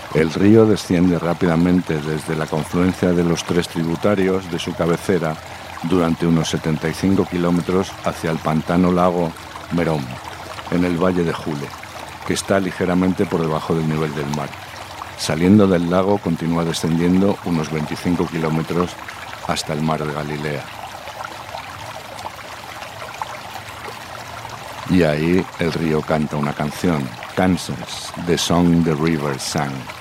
El río desciende rápidamente desde la confluencia de los tres tributarios de su cabecera durante unos 75 kilómetros hacia el pantano-lago Merom, en el valle de Jule, que está ligeramente por debajo del nivel del mar. Saliendo del lago continúa descendiendo unos 25 kilómetros hasta el mar de Galilea. Y ahí el río canta una canción, Kansas, The Song the River Sang.